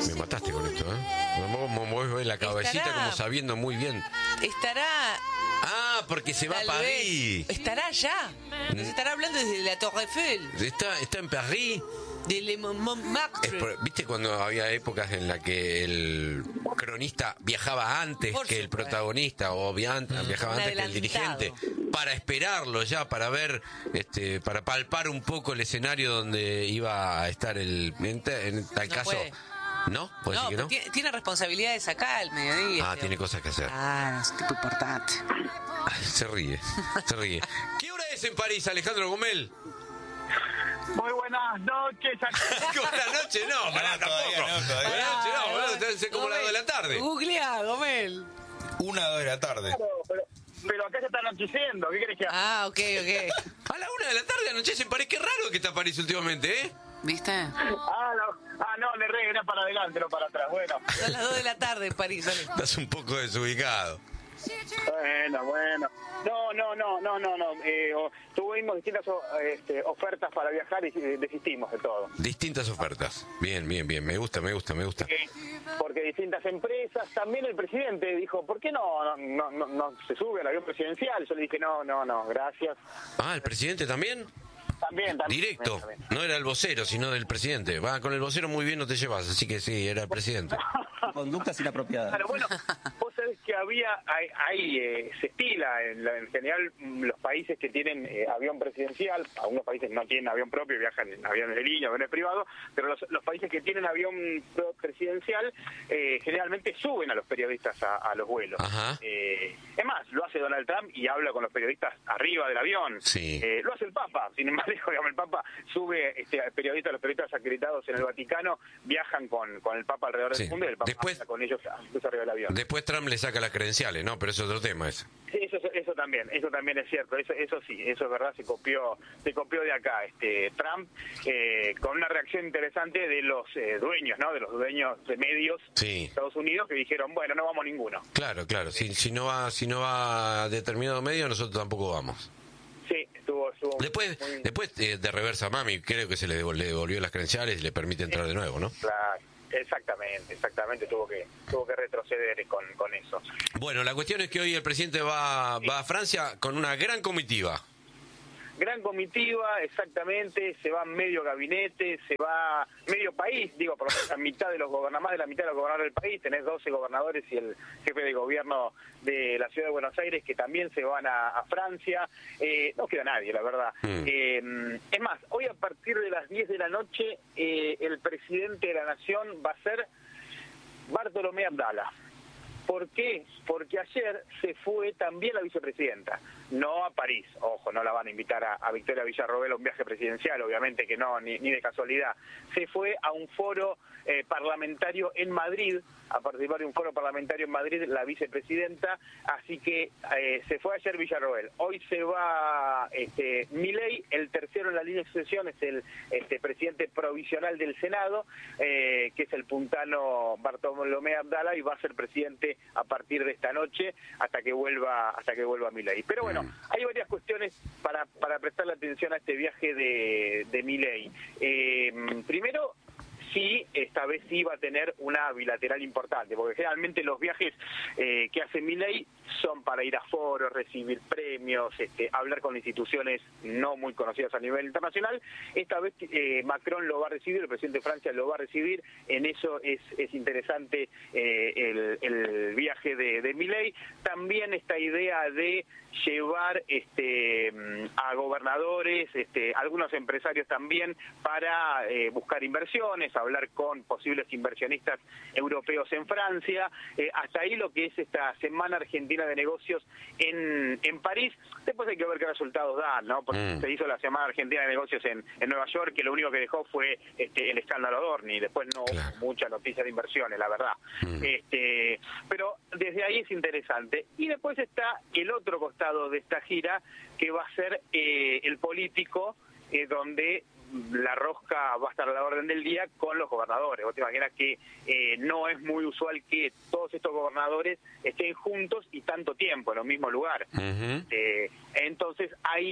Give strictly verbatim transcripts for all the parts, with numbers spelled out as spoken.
Me mataste con esto, ¿eh? Me mueves la cabecita Estará... como sabiendo muy bien. Estará... Ah, porque se va a París. Vez. Estará allá. Nos estará hablando desde la Torre Eiffel. Está, está en París. De Le Montmartre. Por, ¿Viste cuando había épocas en las que el cronista viajaba antes por que supuesto. el protagonista o via viajaba Un antes que el dirigente para esperarlo ya, para ver, este, para palpar un poco el escenario donde iba a estar el, en, en tal no caso. Puede. ¿No? ¿Puede no, decir que no? Tiene, tiene responsabilidades acá al mediodía. Ah, tiene cosas que hacer. Ah, es tipo importante. Se ríe, se ríe. ¿Qué hora es en París, Alejandro Gomel? Muy buenas noches. Buenas noches, no, no pará, tampoco. No, buenas noches, no, boludo, deben ser como las dos de la tarde. Googlea, Gomel. Una, dos de la tarde. Claro, pero, pero acá se está anocheciendo, ¿qué querés que haga? Ah, ok, ok. A la una de la tarde anochece en París, qué raro que está París últimamente, ¿eh? ¿Viste? Ah, no, ah, no, le re, era para adelante, no para atrás, bueno. Son las dos de la tarde en París, ¿vale? Estás un poco desubicado. Bueno, bueno. No, no, no, no, no, no. Eh, o, tuvimos distintas o, este, ofertas para viajar y desistimos de todo. Distintas ofertas. Bien, bien, bien. Me gusta, me gusta, me gusta. Eh, porque distintas empresas, también el presidente dijo, ¿por qué no, no, no, no se sube al avión presidencial? Yo le dije, no, no, no, gracias. Ah, ¿el presidente también? También, también. Directo, también, también. No era el vocero, sino del presidente. Va, con el vocero muy bien no te llevas, así que sí, era el presidente. Conductas inapropiadas. Claro, bueno, vos sabés que había, hay, hay eh, se estila, en, la, en general los países que tienen eh, avión presidencial, algunos países no tienen avión propio, viajan en aviones de línea, aviones privados, pero los, los países que tienen avión presidencial eh, generalmente suben a los periodistas a, a los vuelos. Eh, es más, lo hace Donald Trump y habla con los periodistas arriba del avión. Sí. Eh, lo hace el Papa, sin embargo, digamos, el Papa sube este, periodistas, los periodistas acreditados en el Vaticano viajan con, con el Papa alrededor sí. del mundo y el Papa después, con ellos incluso arriba del avión. Después Trump le saca las credenciales, ¿no? Pero eso es otro tema ese. Sí, eso, eso también, eso también es cierto, eso, eso sí, eso es verdad, se copió, se copió de acá, este Trump, eh, con una reacción interesante de los eh, dueños, ¿no? De los dueños de medios sí. de Estados Unidos que dijeron, bueno, no vamos ninguno. Claro, claro, si, si no va, si no va a determinado medio, nosotros tampoco vamos. Sí, estuvo, estuvo después, muy... después eh, de reversa Mami, creo que se le devolvió, le devolvió las credenciales y le permite entrar de nuevo, ¿no? Claro. Exactamente, exactamente, tuvo que tuvo que retroceder con, con eso. Bueno, la cuestión es que hoy el presidente va, va a Francia con una gran comitiva. Gran comitiva, exactamente, se va medio gabinete, se va medio país, digo, por la mitad de los gobernadores, más de la mitad de los gobernadores del país, tenés doce gobernadores y el jefe de gobierno de la ciudad de Buenos Aires que también se van a, a Francia, eh, no queda nadie, la verdad. Mm. Eh, es más, hoy a partir de las diez de la noche, eh, el presidente de la Nación va a ser Bartolomé Abdala. ¿Por qué? Porque ayer se fue también la vicepresidenta, no a París, ojo, no la van a invitar a, a Victoria Villarroel a un viaje presidencial, obviamente que no, ni, ni de casualidad, se fue a un foro eh, parlamentario en Madrid, a participar de un foro parlamentario en Madrid, la vicepresidenta, así que eh, se fue ayer Villarroel, hoy se va este, Milei, el tercero en la línea de sucesión es el este, presidente provisional del Senado, eh, que es el puntano Bartolomé Abdala y va a ser presidente a partir de esta noche hasta que vuelva hasta que vuelva Milei. Pero bueno, hay varias cuestiones para para prestarle atención a este viaje de, de Milei. Eh, primero, sí, esta vez sí va a tener una bilateral importante, porque generalmente los viajes eh, que hace Milei son para ir a foros, recibir premios, este, hablar con instituciones no muy conocidas a nivel internacional. Esta vez eh, Macron lo va a recibir, el presidente de Francia lo va a recibir, en eso es, es interesante eh, el, el viaje de, de Milei. También esta idea de llevar este, a gobernadores, este, algunos empresarios también, para eh, buscar inversiones, hablar con posibles inversionistas europeos en Francia. Eh, hasta ahí lo que es esta Semana Argentina de Negocios en, en París. Después hay que ver qué resultados dan, ¿no? Porque mm. se hizo la Semana Argentina de Negocios en, en Nueva York, que lo único que dejó fue este, el escándalo Adorni. Después no claro. hubo mucha noticia de inversiones, la verdad. Mm. Este, pero desde ahí es interesante. Y después está el otro costado de esta gira, que va a ser eh, el político, eh, donde la rosca va a estar a la orden del día con los gobernadores. Vos te imaginas que eh, no es muy usual que todos estos gobernadores estén juntos y tanto tiempo en el mismo lugar. Uh-huh. eh, entonces ahí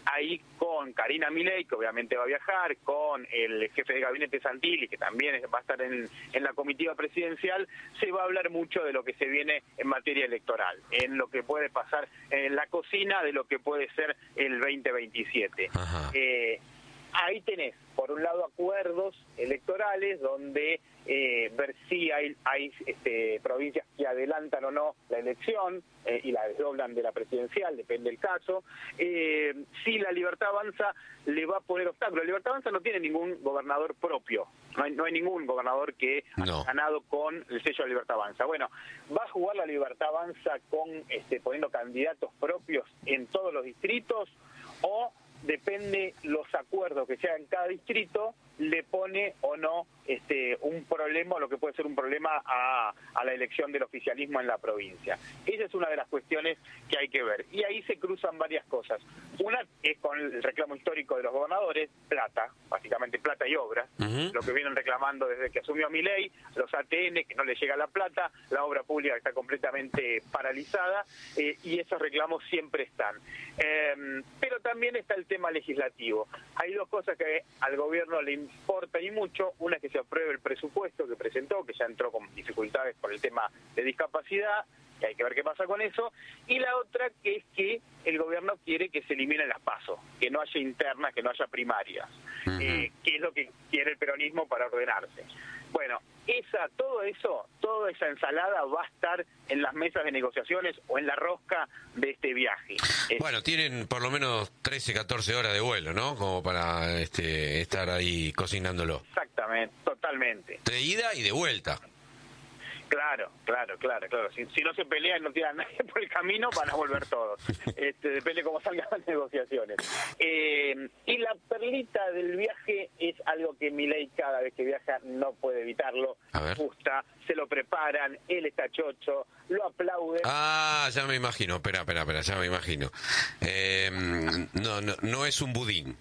ahí con Karina Milei, que obviamente va a viajar, con el jefe de gabinete Santilli, que también va a estar en, en la comitiva presidencial, se va a hablar mucho de lo que se viene en materia electoral, en lo que puede pasar en la cocina de lo que puede ser el veinte veintisiete. Eh, ahí tenés, por un lado, acuerdos electorales donde eh, ver si hay, hay este, provincias que adelantan o no la elección eh, y la desdoblan de la presidencial, depende del caso. Eh, si la Libertad Avanza le va a poner obstáculos. La Libertad Avanza no tiene ningún gobernador propio, no hay, no hay ningún gobernador que no. ha ganado con el sello de Libertad Avanza. Bueno, ¿va a jugar la Libertad Avanza con este, poniendo candidatos propios en todos los distritos o depende los acuerdos que se hagan en cada distrito, le pone o no este un problema, o lo que puede ser un problema a, a la elección del oficialismo en la provincia? Esa es una de las cuestiones que hay que ver. Y ahí se cruzan varias cosas. Una es con el reclamo histórico de los gobernadores, plata, básicamente plata y obras, uh-huh. lo que vienen reclamando desde que asumió Milei, los A T N, que no le llega la plata, la obra pública que está completamente paralizada, eh, y esos reclamos siempre están. Eh, pero también está el tema legislativo. Hay dos cosas que al gobierno le importa y mucho. Una es que se apruebe el presupuesto que presentó, que ya entró con dificultades por el tema de discapacidad, que hay que ver qué pasa con eso, y la otra que es que el gobierno quiere que se eliminen las PASO, que no haya internas, que no haya primarias, uh-huh. eh, que es lo que quiere el peronismo para ordenarse. Bueno, esa, todo eso, toda esa ensalada va a estar en las mesas de negociaciones o en la rosca de este viaje. Bueno, tienen por lo menos trece, catorce horas de vuelo, ¿no? Como para este, estar ahí cocinándolo. Exactamente, totalmente. De ida y de vuelta. Claro, claro, claro, claro. Si, si no se pelean y no tiran a nadie por el camino, van a volver todos. Este, depende cómo salgan las negociaciones. Eh, y la perlita del viaje es algo que Milei cada vez que viaja no puede evitarlo. Gusta, se lo preparan, él está chocho, lo aplauden. Ah, ya me imagino, espera, espera, espera, ya me imagino. Eh, no, no, no es un budín.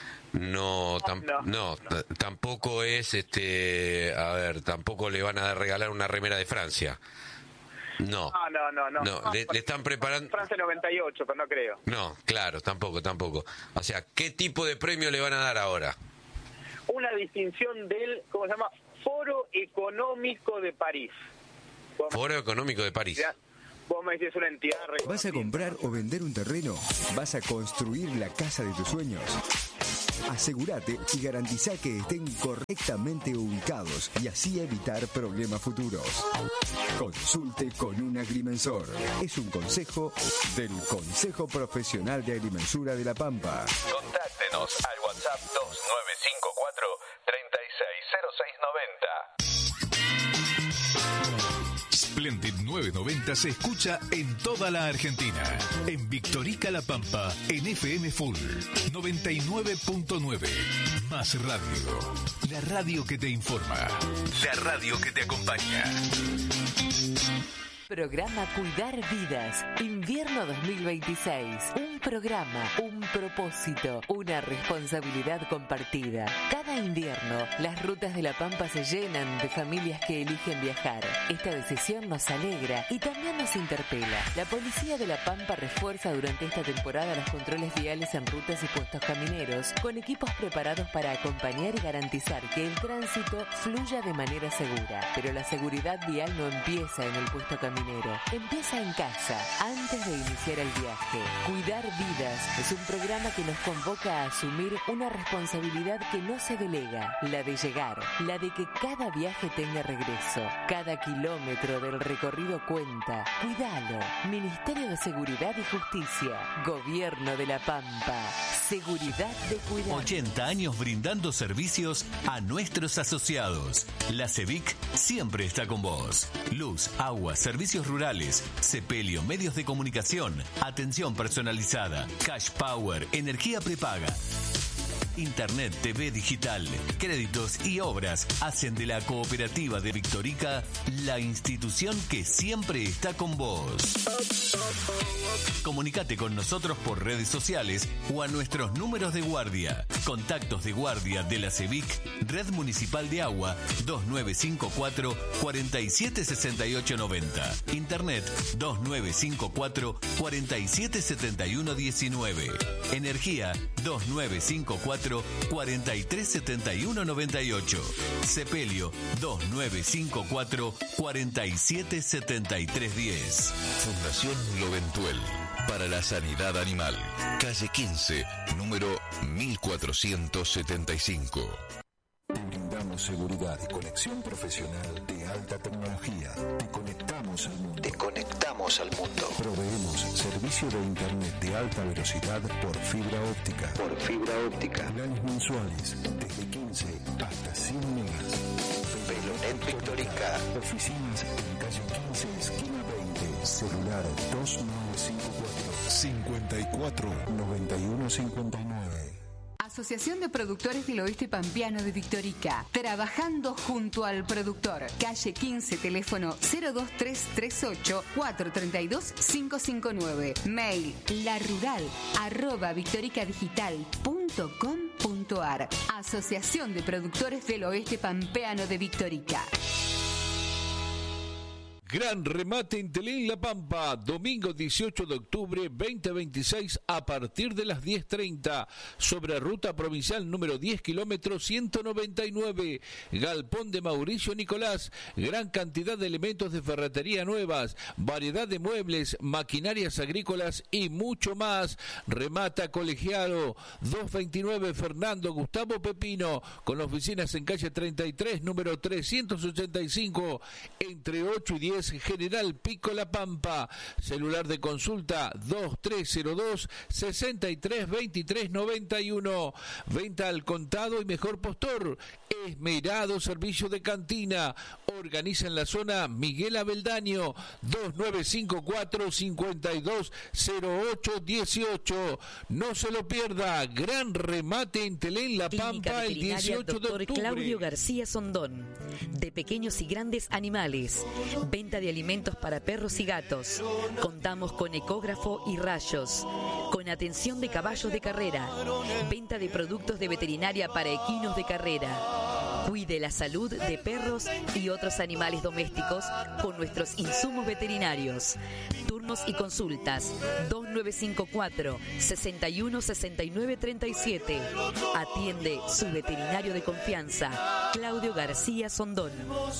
No, tam, no, no, no, tampoco es, este, a ver, tampoco le van a regalar una remera de Francia. No, no, no, no. no. no le, le están preparando. Francia noventa y ocho, pero no creo. No, claro, tampoco, tampoco. O sea, ¿qué tipo de premio le van a dar ahora? Una distinción del, ¿cómo se llama? Foro Económico de París. Foro Económico de París. Ya. Vos me decís una entidad. ¿Vas a comprar o vender un terreno? ¿Vas a construir la casa de tus sueños? Asegúrate y garantiza que estén correctamente ubicados y así evitar problemas futuros. Consulte con un agrimensor. Es un consejo del Consejo Profesional de Agrimensura de La Pampa. Contáctenos al WhatsApp dos nueve cinco cuatro, tres seis cero seis nueve cero. Splendid novecientos noventa se escucha en toda la Argentina. En Victorica La Pampa, en F M Full noventa y nueve punto nueve. Más radio. La radio que te informa. La radio que te acompaña. Programa Cuidar Vidas, invierno dos mil veintiséis. Un programa, un propósito, una responsabilidad compartida. Cada invierno, las rutas de La Pampa se llenan de familias que eligen viajar. Esta decisión nos alegra y también nos interpela. La Policía de La Pampa refuerza durante esta temporada los controles viales en rutas y puestos camineros, con equipos preparados para acompañar y garantizar que el tránsito fluya de manera segura. Pero la seguridad vial no empieza en el puesto caminero. Empieza en casa, antes de iniciar el viaje. Cuidar Vidas es un programa que nos convoca a asumir una responsabilidad que no se delega, la de llegar, la de que cada viaje tenga regreso. Cada kilómetro del recorrido cuenta. Cuidalo. Ministerio de Seguridad y Justicia. Gobierno de La Pampa. Seguridad de cuidar. ochenta años brindando servicios a nuestros asociados. La CEVIC siempre está con vos. Luz, agua, servicios rurales, Sepelio, medios de comunicación, atención personalizada, cash power, energía prepaga. Internet, T V digital, créditos y obras hacen de la Cooperativa de Victorica la institución que siempre está con vos. Comunicate con nosotros por redes sociales o a nuestros números de guardia. Contactos de guardia de la CEVIC, Red Municipal de Agua, dos nueve cinco cuatro, cuatro siete seis ocho nueve cero. Internet dos nueve cinco cuatro, cuatro siete siete uno uno nueve. Energía dos nueve cinco cuatro, cuatro tres siete uno nueve ocho. Sepelio dos nueve cinco cuatro, cuatro siete siete tres uno cero. Fundación Loventuel para la Sanidad Animal. Calle quince, número mil cuatrocientos setenta y cinco. Te brindamos seguridad y conexión profesional de alta tecnología. Te conectamos al mundo. Te conectamos al mundo. Proveemos servicio de internet de alta velocidad por fibra óptica. Por fibra óptica. Planes mensuales desde quince hasta cien megas. Velonet Victorica. Oficinas en calle quince, esquina veinte. Celular dos nueve cinco cuatro, cincuenta y cuatro, noventa y uno cincuenta y nueve. Asociación de Productores del Oeste Pampeano de Victorica. Trabajando junto al productor. Calle quince, teléfono cero dos tres tres ocho, cuatro tres dos, cinco cinco nueve. Mail larural arroba victoricadigital punto com punto ar. Asociación de Productores del Oeste Pampeano de Victorica. Gran remate en Telén La Pampa, domingo dieciocho de octubre veinte veintiséis a partir de las diez treinta, sobre ruta provincial número diez, kilómetros ciento noventa y nueve, Galpón de Mauricio Nicolás, gran cantidad de elementos de ferretería nuevas, variedad de muebles, maquinarias agrícolas y mucho más. Remata Colegiado, doscientos veintinueve Fernando Gustavo Pepino, con oficinas en calle treinta y tres, número trescientos ochenta y cinco, entre ocho y diez, General Pico La Pampa. Celular de consulta dos tres cero dos, seis tres dos tres nueve uno. Venta al contado y mejor postor. Esmerado servicio de cantina. Organiza en la zona Miguel Abeldaño. Dos nueve cinco cuatro, cinco dos cero ocho uno ocho. No se lo pierda. Gran remate en Telén La Pampa el dieciocho de octubre. Claudio García Sondón. De pequeños y grandes animales. Venta de alimentos para perros y gatos. Contamos con ecógrafo y rayos. Con atención de caballos de carrera. Venta de productos de veterinaria para equinos de carrera. Cuide la salud de perros y otros animales domésticos con nuestros insumos veterinarios. Turnos y consultas dos nueve cinco cuatro, sesenta y uno, sesenta y nueve, treinta y siete. Atiende su veterinario de confianza, Claudio García Sondón.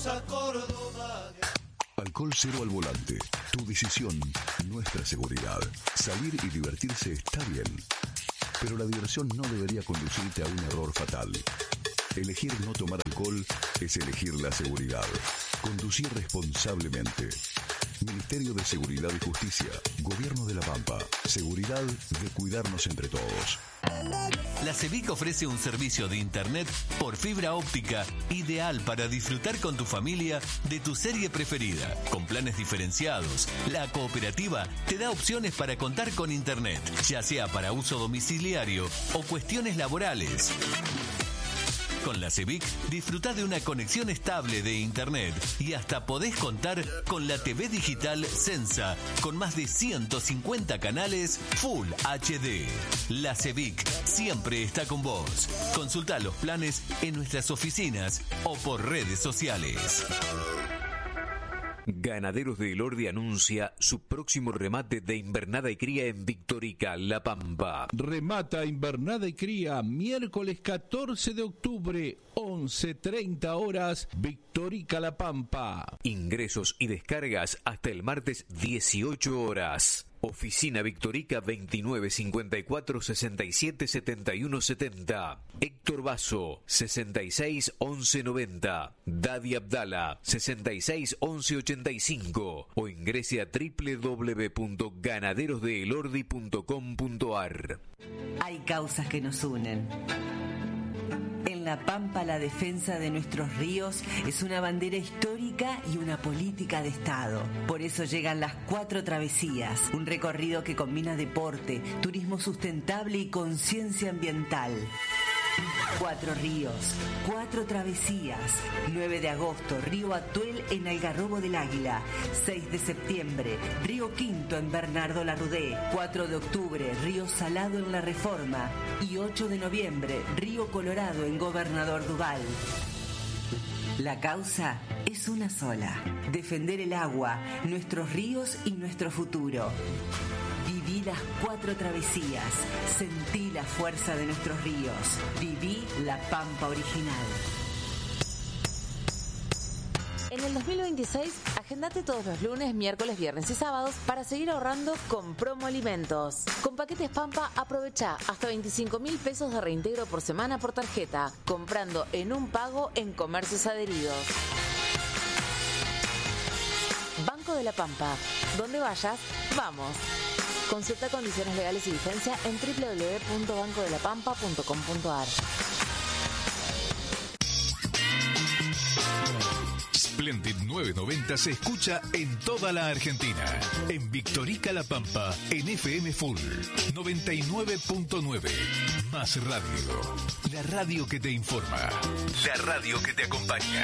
Alcohol cero al volante. Tu decisión, nuestra seguridad. Salir y divertirse está bien, pero la diversión no debería conducirte a un error fatal. Elegir no tomar alcohol es elegir la seguridad. Conducir responsablemente. Ministerio de Seguridad y Justicia. Gobierno de La Pampa. Seguridad de cuidarnos entre todos. La CEVIC ofrece un servicio de internet por fibra óptica ideal para disfrutar con tu familia de tu serie preferida. Con planes diferenciados, la cooperativa te da opciones para contar con internet, ya sea para uso domiciliario o cuestiones laborales. Con la CEVIC disfruta de una conexión estable de internet y hasta podés contar con la T V digital Sensa con más de ciento cincuenta canales Full H D. La CEVIC siempre está con vos. Consulta los planes en nuestras oficinas o por redes sociales. Ganaderos de Elordi anuncia su próximo remate de invernada y cría en Victorica, La Pampa. Remata invernada y cría miércoles catorce de octubre, once treinta horas, Victorica, La Pampa. Ingresos y descargas hasta el martes dieciocho horas. Oficina Victorica veintinueve cincuenta y cuatro, sesenta y siete, setenta y uno setenta. Héctor Basso sesenta y seis, once noventa. Dadi Abdala sesenta y seis, once ochenta y cinco. O ingrese a doble u doble u doble u punto ganaderos de elordi punto com punto ar. Hay causas que nos unen. En La Pampa, la defensa de nuestros ríos es una bandera histórica y una política de Estado. Por eso llegan las cuatro travesías, un recorrido que combina deporte, turismo sustentable y conciencia ambiental. Cuatro ríos, cuatro travesías. nueve de agosto, Río Atuel en Algarrobo del Águila. seis de septiembre, Río Quinto en Bernardo Larrudé. cuatro de octubre, Río Salado en La Reforma. Y ocho de noviembre, Río Colorado en Gobernador Duval. La causa es una sola: defender el agua, nuestros ríos y nuestro futuro. Viví las cuatro travesías, sentí la fuerza de nuestros ríos, viví la Pampa original. En el dos mil veintiséis, agendate todos los lunes, miércoles, viernes y sábados para seguir ahorrando con Promo Alimentos. Con paquetes Pampa, aprovecha hasta veinticinco mil pesos de reintegro por semana por tarjeta, comprando en un pago en comercios adheridos. Banco de la Pampa. Donde vayas, vamos. Consulta condiciones legales y vigencia en doble u doble u doble u punto banco de la pampa punto com punto a r. Splendid novecientos noventa se escucha en toda la Argentina. En Victorica La Pampa, en F M Full noventa y nueve punto nueve. Más radio. La radio que te informa. La radio que te acompaña.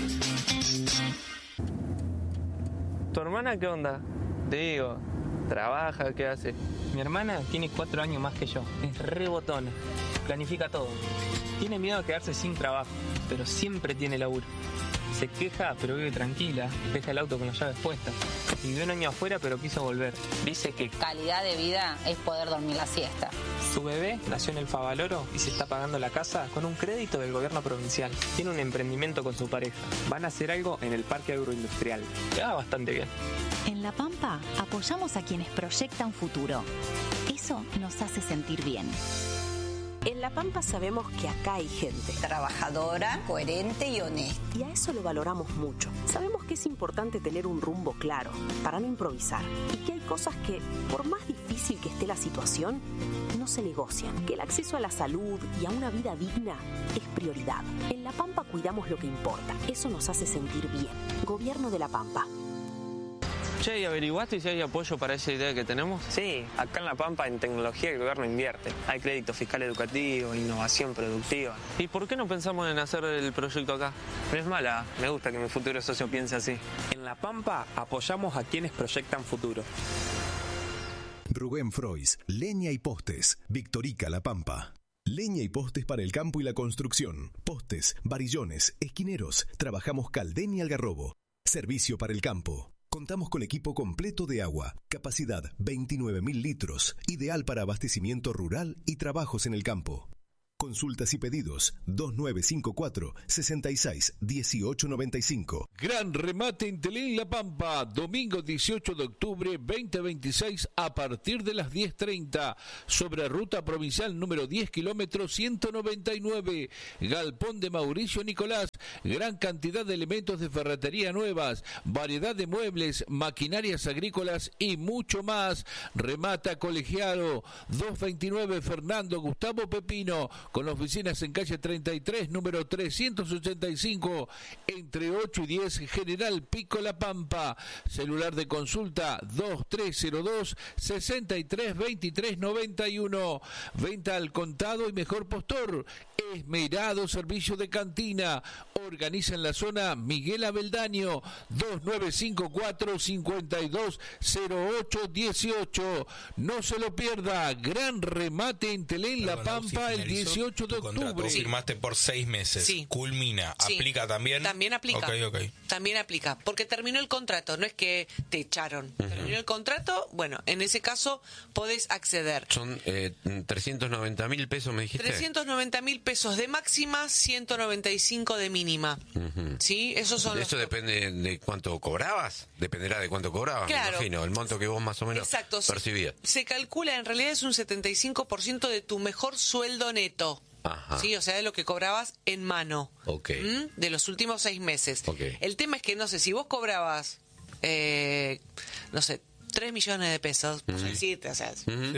¿Tu hermana qué onda? Te digo, ¿trabaja? ¿Qué hace? Mi hermana tiene cuatro años más que yo. Es re botona. Planifica todo. Tiene miedo a quedarse sin trabajo, pero siempre tiene laburo. Se queja, pero vive tranquila. Deja el auto con las llaves puestas. Vivió un año afuera, pero quiso volver. Dice que calidad de vida es poder dormir la siesta. Su bebé nació en el Favaloro y se está pagando la casa con un crédito del gobierno provincial. Tiene un emprendimiento con su pareja. Van a hacer algo en el parque agroindustrial. Le va bastante bien. En La Pampa apoyamos a quienes proyectan futuro. Eso nos hace sentir bien. En La Pampa sabemos que acá hay gente trabajadora, coherente y honesta. Y a eso lo valoramos mucho. Sabemos que es importante tener un rumbo claro para no improvisar. Y que hay cosas que, por más difícil que esté la situación, no se negocian. Que el acceso a la salud y a una vida digna es prioridad. En La Pampa cuidamos lo que importa. Eso nos hace sentir bien. Gobierno de La Pampa. Che, ¿y averiguaste si hay apoyo para esa idea que tenemos? Sí, acá en La Pampa en tecnología el gobierno invierte. Hay crédito fiscal educativo, innovación productiva. ¿Y por qué no pensamos en hacer el proyecto acá? No es mala, me gusta que mi futuro socio piense así. En La Pampa apoyamos a quienes proyectan futuro. Rubén Frois, Leña y Postes, Victorica La Pampa. Leña y postes para el campo y la construcción. Postes, varillones, esquineros. Trabajamos Caldén y Algarrobo. Servicio para el campo. Contamos con equipo completo de agua, capacidad veintinueve mil litros, ideal para abastecimiento rural y trabajos en el campo. Consultas y pedidos dos nueve cinco cuatro, seis seis uno ocho nueve cinco. Gran remate en Telén La Pampa, domingo dieciocho de octubre veinte veintiséis a partir de las diez treinta, sobre ruta provincial número diez kilómetros ciento noventa y nueve, Galpón de Mauricio Nicolás, gran cantidad de elementos de ferretería nuevas, variedad de muebles, maquinarias agrícolas y mucho más. Remata Colegiado, doscientos veintinueve Fernando Gustavo Pepino, con oficinas en calle treinta y tres, número trescientos ochenta y cinco, entre ocho y diez, General Pico La Pampa. Celular de consulta dos tres cero dos, seis tres dos tres nueve uno. Venta al contado y mejor postor. Esmerado servicio de cantina. Organiza en la zona Miguel Abeldaño, dos nueve cinco cuatro, cinco dos cero ocho uno ocho. No se lo pierda. Gran remate en Telén La Pampa el dieciocho de octubre. Sí. Firmaste por seis meses. Sí. Culmina. Sí. ¿Aplica también? También aplica. Okay, okay. También aplica. Porque terminó el contrato. No es que te echaron. Uh-huh. Terminó el contrato. Bueno, en ese caso podés acceder. Son eh, trescientos noventa mil pesos, me dijiste. trescientos noventa mil pesos de máxima, ciento noventa y cinco de mínima. Uh-huh. ¿Sí? Esos son Eso los... depende de cuánto cobrabas. Dependerá de cuánto cobrabas, claro. Me imagino. El monto que vos más o menos Exacto. percibías. Se, se calcula, en realidad es un setenta y cinco por ciento de tu mejor sueldo neto. Ajá. Sí, o sea, de lo que cobrabas en mano. Okay. ¿Mm? De los últimos seis meses. Okay. El tema es que, no sé, si vos cobrabas, eh, no sé, tres millones de pesos, por uh-huh. decirte, o sea, uh-huh.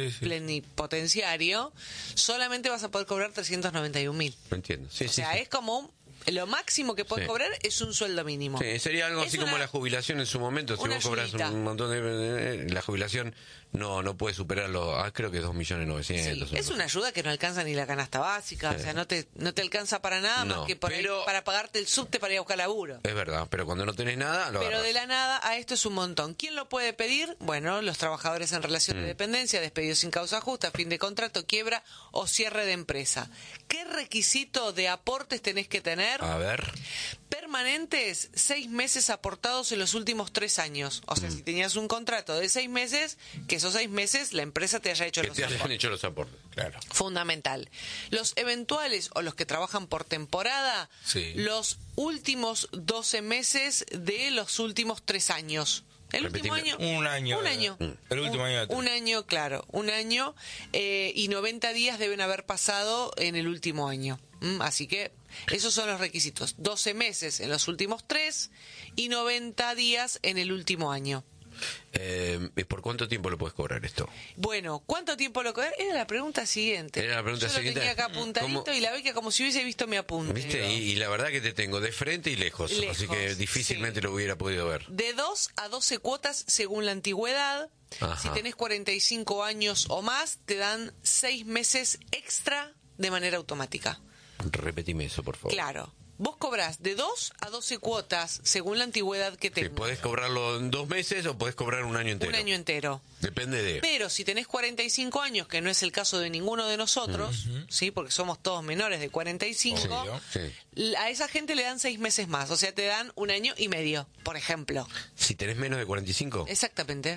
plenipotenciario, solamente vas a poder cobrar trescientos noventa y un mil. Entiendo. Sí, o sí, sea, sí. es como Lo máximo que puedes Sí. cobrar es un sueldo mínimo. Sí, sería algo Es así una- como la jubilación en su momento. Si una vos cobras ayudita. un montón de... La jubilación no no puede superar los... Ah, creo que dos millones novecientos. Sí, es una ayuda que no alcanza ni la canasta básica, Sí. o sea, no te no te alcanza para nada No, más que por ahí pero- para pagarte el subte para ir a buscar laburo. Es verdad, pero cuando no tenés nada, lo Pero agarrás. de la nada a esto es un montón. ¿Quién lo puede pedir? Bueno, los trabajadores en relación Mm. de dependencia, despedidos sin causa justa, fin de contrato, quiebra o cierre de empresa. ¿Qué requisito de aportes tenés que tener? A ver. Permanentes, seis meses aportados en los últimos tres años. O sea, Mm. si tenías un contrato de seis meses, que esos seis meses la empresa te haya hecho Que los te hayan aportes. hecho los aportes, claro. Fundamental. Los eventuales o los que trabajan por temporada, Sí. los últimos doce meses de los últimos tres años. El último año. Un año. Un año. El último año. de- Un año, claro, un año eh, y noventa días deben haber pasado en el último año. Mm, Así que esos son los requisitos. doce meses en los últimos tres y noventa días en el último año. Eh, ¿y ¿Por cuánto tiempo lo puedes cobrar esto? Bueno, ¿cuánto tiempo lo cobrar? Era la pregunta siguiente. Era la pregunta Yo siguiente. lo tenía acá apuntadito ¿Cómo? y la beca como si hubiese visto mi apunte. ¿Viste? Y, y la verdad que te tengo de frente y lejos, Lejos, así que difícilmente lo hubiera podido ver. De dos a doce cuotas según la antigüedad. Ajá. Si tenés cuarenta y cinco años o más, te dan seis meses extra de manera automática. Repetime eso, por favor. Claro. Vos cobrás de dos a doce cuotas según la antigüedad que Sí, tengas. podés cobrarlo en dos meses o podés cobrar un año entero. Un año entero. Depende de... Pero si tenés cuarenta y cinco años, que no es el caso de ninguno de nosotros, ¿sí? Porque somos todos menores de cuarenta y cinco, Sí. a esa gente le dan seis meses más. O sea, te dan un año y medio, por ejemplo. Si tenés menos de cuarenta y cinco. Exactamente.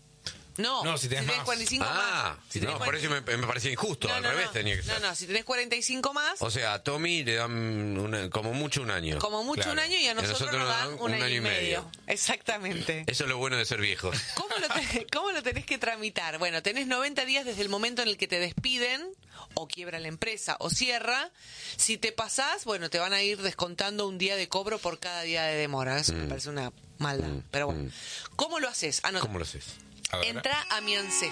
No, No, si tenés más. cuarenta y cinco Ah, más. Si tenés no, por eso me, me parecía injusto, No, al no, revés no. tenía que ser. No, no, si tenés cuarenta y cinco más, O sea, a Tommy le dan una- como mucho un año. como mucho Claro. un año y a nosotros, nos dan un, año, y medio. medio. Exactamente. Eso es lo bueno de ser viejos. ¿Cómo lo, te- ¿Cómo lo tenés que tramitar? Bueno, tenés noventa días desde el momento en el que te despiden o quiebra la empresa o cierra. Si te pasás, bueno, te van a ir descontando un día de cobro por cada día de demora. Eso me parece una maldad. Pero bueno, ¿cómo lo haces? Anota. ¿Cómo lo haces? Entra a mi ANSES.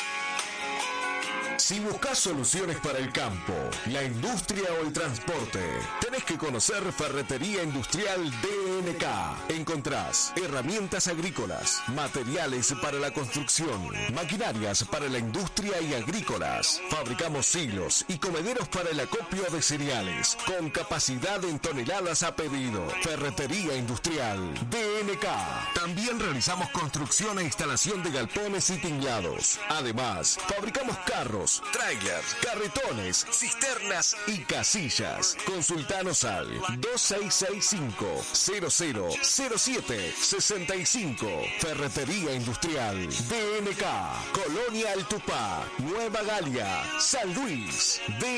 Si buscas soluciones para el campo, la industria o el transporte, tenés que conocer Ferretería Industrial D N K. Encontrás herramientas agrícolas, materiales para la construcción, maquinarias para la industria y agrícolas. Fabricamos silos y comederos para el acopio de cereales, con capacidad en toneladas a pedido. Ferretería Industrial D N K. También realizamos construcción e instalación de galpones y tinglados. Además, fabricamos carros, trailers, carretones, cisternas y casillas. Consultanos al dos seis seis cinco, cero cero cero siete seis cinco. Ferretería Industrial D N K. Colonia El Tupá, Nueva Galia, San Luis. D